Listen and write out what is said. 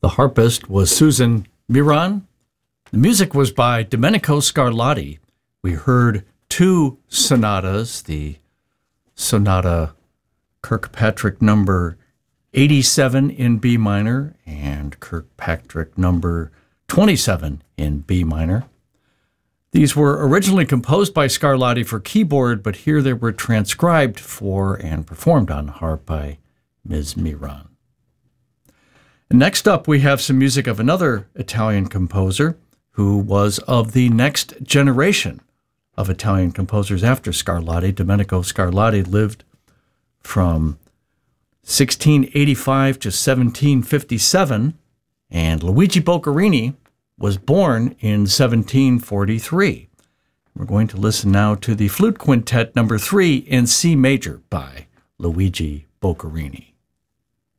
The harpist was Susan Miron. The music was by Domenico Scarlatti. We heard two sonatas, the Sonata Kirkpatrick number 87 in B minor and Kirkpatrick number 27 in B minor. These were originally composed by Scarlatti for keyboard, but here they were transcribed for and performed on harp by Ms. Miron. Next up, we have some music of another Italian composer who was of the next generation of Italian composers after Scarlatti. Domenico Scarlatti lived from 1685 to 1757, and Luigi Boccherini was born in 1743. We're going to listen now to the Flute Quintet number 3 in C major by Luigi Boccherini.